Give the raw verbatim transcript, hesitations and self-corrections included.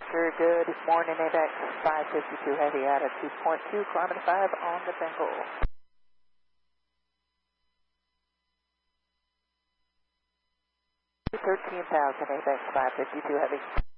Oscar, good morning, AVEX five fifty-two Heavy out of two point two, kilometer five on the Bengal. thirteen thousand, AVEX five fifty-two Heavy.